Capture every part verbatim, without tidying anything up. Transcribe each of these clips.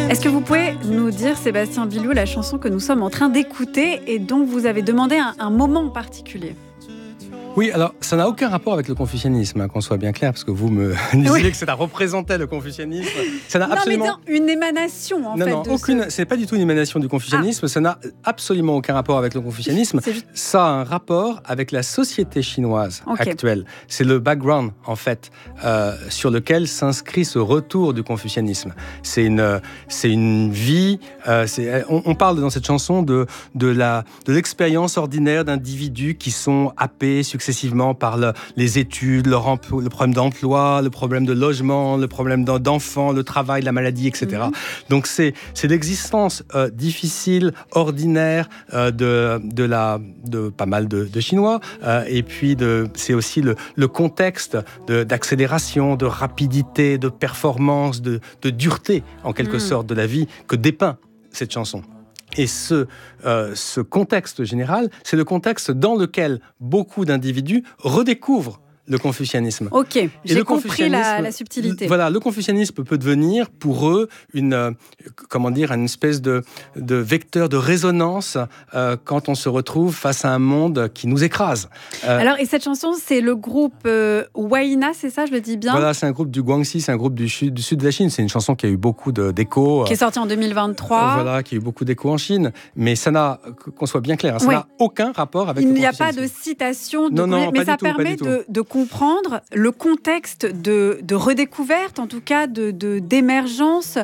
Est-ce que vous pouvez nous dire, Sébastien Billoux, la chanson que nous sommes en train d'écouter et dont vous avez demandé un, un moment particulier ? Oui, alors ça n'a aucun rapport avec le confucianisme, hein, qu'on soit bien clair, parce que vous me disiez oui. que ça représentait le confucianisme. Ça n'a non, absolument... mais non, une émanation en non, fait. Non, de aucune. Ce... C'est pas du tout une émanation du confucianisme. Ah. Ça n'a absolument aucun rapport avec le confucianisme. Juste... Ça a un rapport avec la société chinoise okay. actuelle. C'est le background en fait euh, sur lequel s'inscrit ce retour du confucianisme. C'est une, c'est une vie. Euh, c'est, on, on parle dans cette chanson de de la de l'expérience ordinaire d'individus qui sont happés successivement par le, les études, le, rempl- le problème d'emploi, le problème de logement, le problème d'enfants, le travail, la maladie, et cetera. Mm-hmm. Donc c'est, c'est l'existence euh, difficile, ordinaire euh, de, de, la, de pas mal de, de Chinois. Euh, et puis de, c'est aussi le, le contexte de, d'accélération, de rapidité, de performance, de, de dureté, en quelque mm. sorte, de la vie que dépeint cette chanson. Et ce, euh, ce contexte général, c'est le contexte dans lequel beaucoup d'individus redécouvrent le confucianisme. Ok, et j'ai compris la, la subtilité. Voilà, le confucianisme peut devenir pour eux une, euh, comment dire, une espèce de, de vecteur de résonance euh, quand on se retrouve face à un monde qui nous écrase. Euh, Alors, et cette chanson, c'est le groupe euh, Huayna, c'est ça, je le dis bien ? Voilà, c'est un groupe du Guangxi, c'est un groupe du sud, du sud de la Chine. C'est une chanson qui a eu beaucoup de, d'échos. Qui est sortie en deux mille vingt-trois. Euh, voilà, qui a eu beaucoup d'échos en Chine. Mais ça n'a, qu'on soit bien clair, hein, ça oui. n'a aucun rapport avec Il le Il confucianisme. n'y a pas de citation, de non, non, mais ça tout, permet de, de comprendre le contexte de, de redécouverte, en tout cas de, de, d'émergence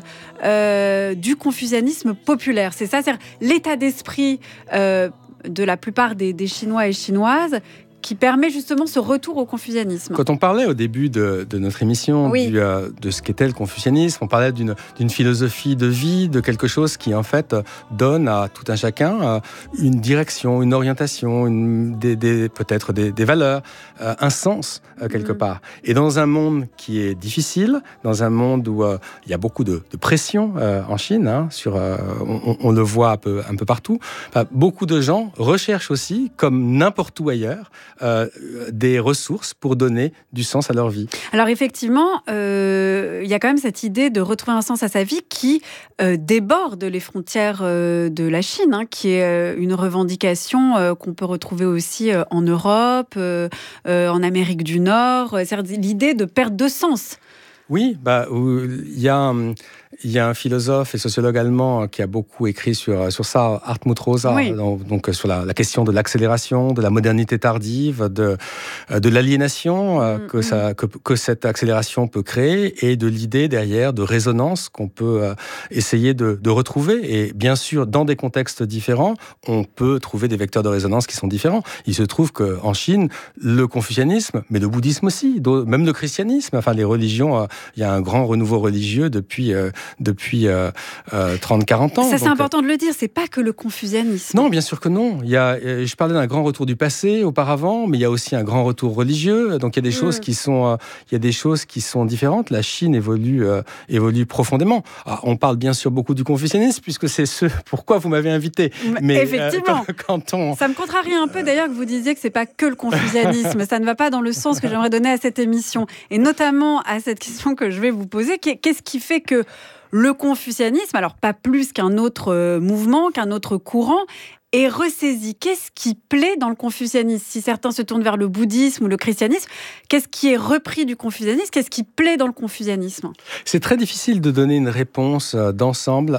euh, du confucianisme populaire. C'est ça, c'est l'état d'esprit euh, de la plupart des, des Chinois et Chinoises qui permet justement ce retour au confucianisme. Quand on parlait au début de, de notre émission oui. du, euh, de ce qu'était le confucianisme, on parlait d'une, d'une philosophie de vie, de quelque chose qui en fait donne à tout un chacun euh, une direction, une orientation, une, des, des, peut-être des, des valeurs, euh, un sens euh, quelque mmh. part. Et dans un monde qui est difficile, dans un monde où euh, il y a beaucoup de, de pression euh, en Chine, hein, sur, euh, on, on le voit un peu, un peu partout, enfin, beaucoup de gens recherchent aussi, comme n'importe où ailleurs, Euh, des ressources pour donner du sens à leur vie. Alors effectivement, euh, il y a quand même cette idée de retrouver un sens à sa vie qui euh, déborde les frontières euh, de la Chine, hein, qui est euh, une revendication euh, qu'on peut retrouver aussi euh, en Europe, euh, euh, en Amérique du Nord, euh, c'est-à-dire l'idée de perte de sens. Oui, bah, il y a un, il y a un philosophe et sociologue allemand qui a beaucoup écrit sur, sur ça, Hartmut Rosa, oui. donc, donc sur la, la question de l'accélération, de la modernité tardive, de, de l'aliénation mmh, que, mmh. Ça, que, que cette accélération peut créer et de l'idée derrière de résonance qu'on peut essayer de, de retrouver. Et bien sûr, dans des contextes différents, on peut trouver des vecteurs de résonance qui sont différents. Il se trouve qu'en Chine, le confucianisme, mais le bouddhisme aussi, même le christianisme, enfin les religions, il y a un grand renouveau religieux depuis... Euh, depuis euh, euh, trente à quarante ans. Ça, c'est donc, important de le dire, c'est pas que le confucianisme. Non, bien sûr que non. Il y a, euh, je parlais d'un grand retour du passé auparavant, mais il y a aussi un grand retour religieux. Donc il y a des, mmh. choses, qui sont, euh, il y a des choses qui sont différentes. La Chine évolue, euh, évolue profondément. Alors, on parle bien sûr beaucoup du confucianisme, puisque c'est ce pourquoi vous m'avez invité. Mais effectivement. Euh, quand, quand on... Ça me contrarie un peu d'ailleurs que vous disiez que c'est pas que le confucianisme. Ça ne va pas dans le sens que j'aimerais donner à cette émission. Et notamment à cette question que je vais vous poser. Qu'est-ce qui fait que le confucianisme, alors pas plus qu'un autre mouvement, qu'un autre courant, est ressaisi? Qu'est-ce qui plaît dans le confucianisme? Si certains se tournent vers le bouddhisme ou le christianisme, qu'est-ce qui est repris du confucianisme? Qu'est-ce qui plaît dans le confucianisme? C'est très difficile de donner une réponse d'ensemble